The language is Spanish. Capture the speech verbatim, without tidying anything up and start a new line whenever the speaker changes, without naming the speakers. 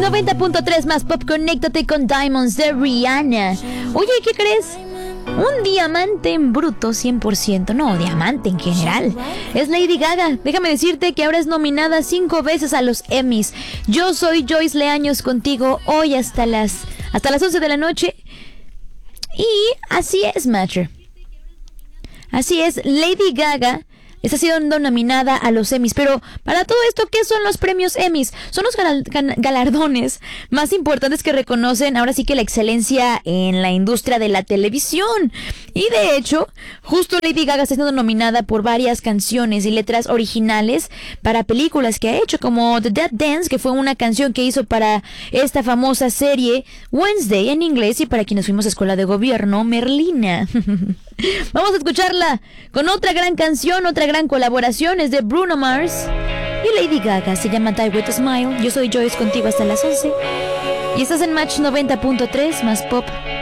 noventa punto tres más pop, conéctate con Diamonds de Rihanna. Oye, ¿qué crees? Un diamante en bruto cien por ciento, no, diamante en general, es Lady Gaga. Déjame decirte que ahora es nominada cinco veces a los Emmys. Yo soy Joyce Leaños contigo hoy hasta las, hasta las once de la noche. Y así es, Matcher. Así es, Lady Gaga está siendo nominada a los Emmys. Pero para todo esto, ¿qué son los premios Emmys? Son los gal- gal- galardones más importantes que reconocen ahora sí que la excelencia en la industria de la televisión. Y de hecho, justo Lady Gaga está siendo nominada por varias canciones y letras originales para películas que ha hecho, como The Dead Dance, que fue una canción que hizo para esta famosa serie Wednesday en inglés, y para quienes fuimos a escuela de gobierno, Merlina. Vamos a escucharla con otra gran canción, otra gran colaboración, es de Bruno Mars y Lady Gaga, se llama Die With A Smile. Yo soy Joyce contigo hasta las once y estás en Match noventa punto tres más pop.